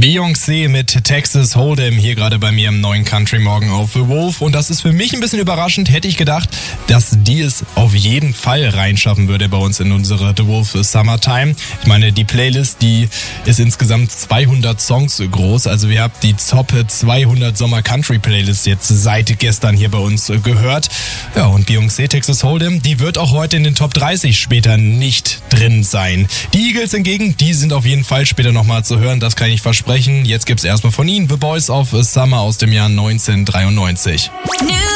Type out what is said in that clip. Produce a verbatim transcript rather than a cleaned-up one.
Beyoncé mit Texas Hold'em hier gerade bei mir im neuen Country Morgen auf The Wolf. Und das ist für mich ein bisschen überraschend. Hätte ich gedacht, dass die es auf jeden Fall reinschaffen würde bei uns in unsere The Wolf Summertime. Ich meine, die Playlist, die ist insgesamt zweihundert Songs groß. Also wir haben die Top zweihundert Sommer Country Playlist jetzt seit gestern hier bei uns gehört. Ja, und Beyoncé, Texas Hold'em, die wird auch heute in den Top dreißig später nicht drin sein. Die Eagles hingegen, die sind auf jeden Fall später nochmal zu hören. Das kann ich versprechen. Jetzt gibt's erstmal von ihnen The Boys of Summer aus dem Jahr neunzehnhundertdreiundneunzig.